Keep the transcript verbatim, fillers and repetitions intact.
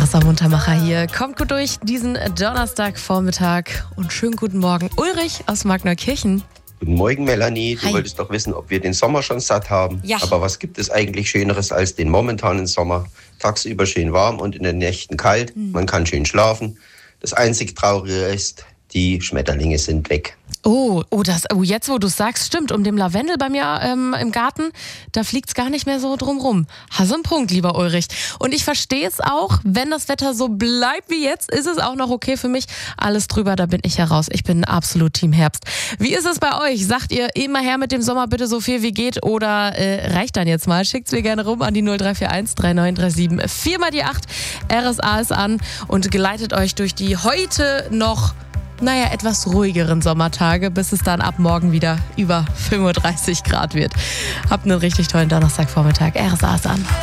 RSA Muntermacher hier. Kommt gut durch diesen Donnerstagvormittag und schönen guten Morgen. Ulrich aus Magneukirchen. Guten Morgen, Melanie. Du Hi. wolltest doch wissen, ob wir den Sommer schon satt haben. Ja. Aber was gibt es eigentlich Schöneres als den momentanen Sommer? Tagsüber schön warm und in den Nächten kalt. Mhm. Man kann schön schlafen. Das einzig Traurige ist, die Schmetterlinge sind weg. Oh, oh, das, oh, jetzt wo du es sagst, stimmt. Um dem Lavendel bei mir ähm, im Garten, da fliegt es gar nicht mehr so drumrum. Hast du einen Punkt, lieber Ulrich. Und ich verstehe es auch, wenn das Wetter so bleibt wie jetzt, ist es auch noch okay für mich. Alles drüber, da bin ich heraus. Ich bin absolut Team Herbst. Wie ist es bei euch? Sagt ihr immer her mit dem Sommer bitte so viel wie geht oder äh, reicht dann jetzt mal? Schickt's mir gerne rum an die null drei vier eins drei neun drei sieben vier mal die acht. R S A ist an und geleitet euch durch die heute noch naja, etwas ruhigeren Sommertage, bis es dann ab morgen wieder über fünfunddreißig Grad wird. Habt einen richtig tollen Donnerstagvormittag. R S A ist an.